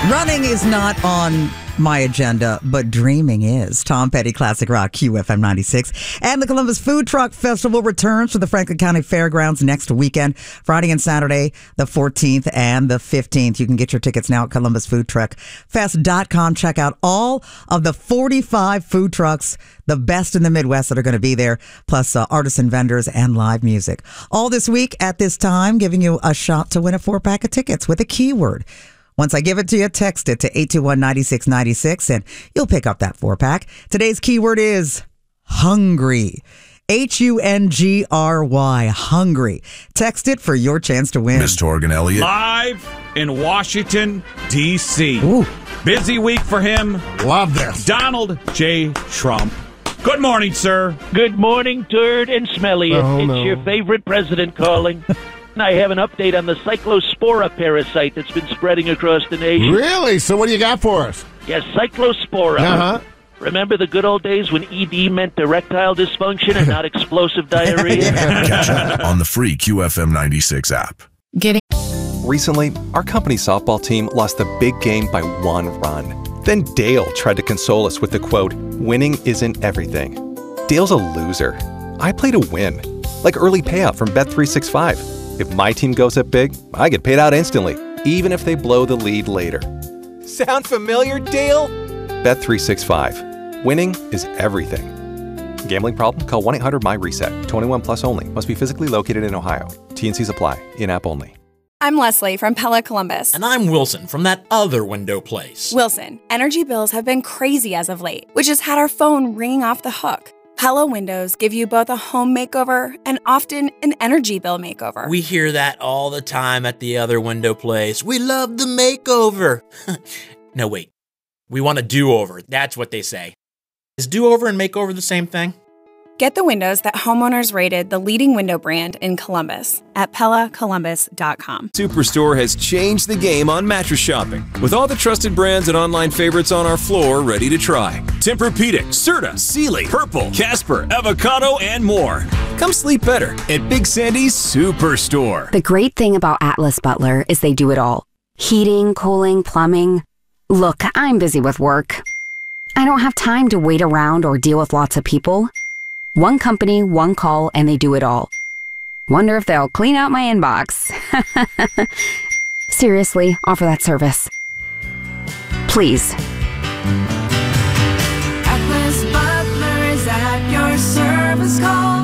Running is not on my agenda, but dreaming is. Tom Petty, Classic Rock, QFM 96. And the Columbus Food Truck Festival returns to the Franklin County Fairgrounds next weekend, Friday and Saturday, the 14th and the 15th. You can get your tickets now at columbusfoodtruckfest.com. Check out all of the 45 food trucks, the best in the Midwest, that are going to be there, plus artisan vendors and live music. All this week at this time, giving you a shot to win a 4-pack of tickets with a keyword. Once I give it to you, text it to 821-9696 and you'll pick up that 4-pack. Today's keyword is hungry. Hungry. Hungry. Text it for your chance to win. Miss Torgan Elliott. Live in Washington, D.C. Ooh. Busy week for him. Love this. Donald J. Trump. Good morning, sir. Good morning, Turd and Smelly. It's your favorite president calling. I have an update on the Cyclospora parasite that's been spreading across the nation. Really? So what do you got for us? Yes, Cyclospora. Uh-huh. Remember the good old days when ED meant erectile dysfunction and not explosive diarrhea? Catch up on the free QFM 96 app. Recently, our company softball team lost the big game by 1 run. Then Dale tried to console us with the quote, "Winning isn't everything." Dale's a loser. I play to win, like early payout from Bet365. If my team goes up big, I get paid out instantly, even if they blow the lead later. Sound familiar, Dale? Bet365. Winning is everything. Gambling problem? Call 1-800-MY-RESET. 21 plus only. Must be physically located in Ohio. T&Cs apply. In-app only. I'm Leslie from Pella Columbus. And I'm Wilson from that other window place. Wilson, energy bills have been crazy as of late, which has had our phone ringing off the hook. Pella Windows give you both a home makeover and often an energy bill makeover. We hear that all the time at the other window place. We love the makeover. No, wait. We want a do-over. That's what they say. Is do-over and makeover the same thing? Get the windows that homeowners rated the leading window brand in Columbus at PellaColumbus.com. Superstore has changed the game on mattress shopping, with all the trusted brands and online favorites on our floor ready to try. Tempur-Pedic, Serta, Sealy, Purple, Casper, Avocado, and more. Come sleep better at Big Sandy's Superstore. The great thing about Atlas Butler is they do it all. Heating, cooling, plumbing. Look, I'm busy with work. I don't have time to wait around or deal with lots of people. One company, one call, and they do it all. Wonder if they'll clean out my inbox. Seriously, offer that service. Please. Atlas Butler is at your service. Call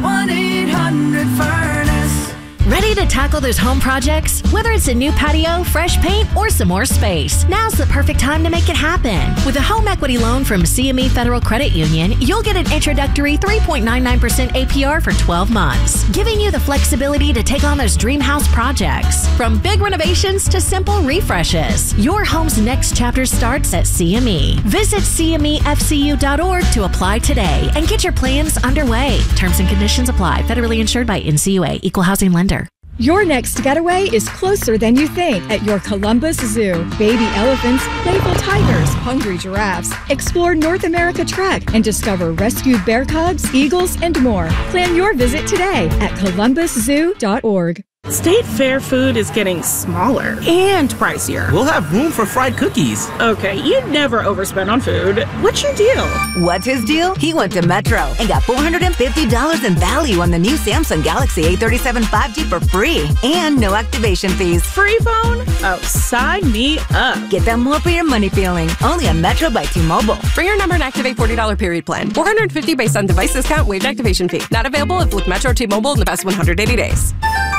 1-800-FURNACE. Ready to tackle those home projects? Whether it's a new patio, fresh paint, or some more space, now's the perfect time to make it happen. With a home equity loan from CME Federal Credit Union, you'll get an introductory 3.99% APR for 12 months, giving you the flexibility to take on those dream house projects. From big renovations to simple refreshes, your home's next chapter starts at CME. Visit CMEFCU.org to apply today and get your plans underway. Terms and conditions apply. Federally insured by NCUA. Equal housing lender. Your next getaway is closer than you think at your Columbus Zoo. Baby elephants, playful tigers, hungry giraffes. Explore North America Trek and discover rescued bear cubs, eagles, and more. Plan your visit today at columbuszoo.org. State Fair food is getting smaller and pricier. We'll have room for fried cookies. Okay, you'd never overspend on food. What's your deal? What's his deal? He went to Metro and got $450 in value on the new Samsung Galaxy A37 5G for free and no activation fees. Free phone? Oh, sign me up. Get that more for your money feeling. Only on Metro by T-Mobile. For your number and activate $40 period plan. $450 based on device discount, waived activation fee. Not available if with Metro T-Mobile in the past 180 days.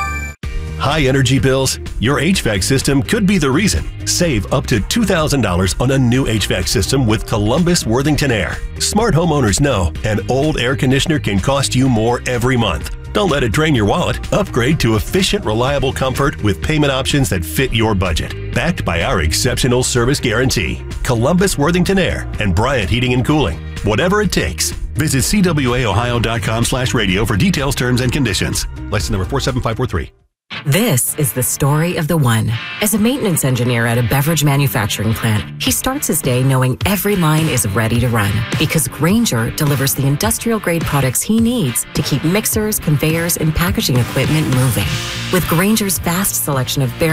High energy bills? Your HVAC system could be the reason. Save up to $2,000 on a new HVAC system with Columbus Worthington Air. Smart homeowners know an old air conditioner can cost you more every month. Don't let it drain your wallet. Upgrade to efficient, reliable comfort with payment options that fit your budget. Backed by our exceptional service guarantee. Columbus Worthington Air and Bryant Heating and Cooling. Whatever it takes. Visit cwaohio.com/radio for details, terms, and conditions. License number 47543. This is the story of the one. As a maintenance engineer at a beverage manufacturing plant, he starts his day knowing every line is ready to run because Grainger delivers the industrial-grade products he needs to keep mixers, conveyors, and packaging equipment moving. With Grainger's vast selection of